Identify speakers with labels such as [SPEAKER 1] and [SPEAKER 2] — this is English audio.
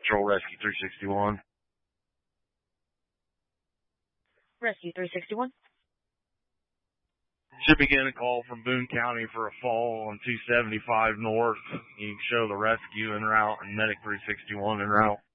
[SPEAKER 1] Patrol Rescue 361.
[SPEAKER 2] Rescue 361.
[SPEAKER 1] Should be getting a call from Boone County for a fall on 275 North. You can show the rescue en route and Medic 361 en route.